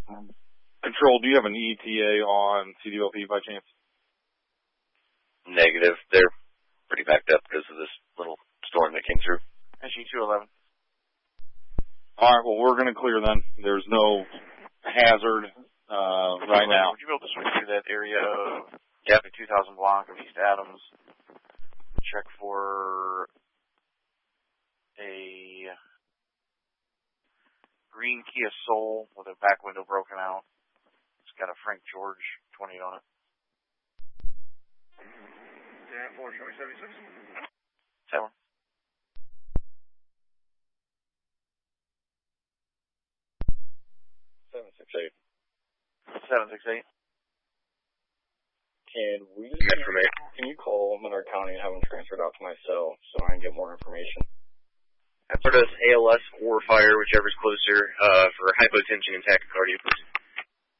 Control, do you have an ETA on CDLP by chance? Negative. They're pretty backed up because of this little storm that came through. SG-211. All right, well, we're going to clear then. There's no hazard right now. Would you be able to switch through that area of the 2000 block of East Adams? Check for a green Kia Soul with a back window broken out. It's got a Frank George 20 on it. Dan 4, show me 76. 7. Seven 6 8. 768. Can you call Menard County and have them transferred out to my cell so I can get more information? Sort of ALS or fire, whichever's closer, for hypotension and tachycardia, please.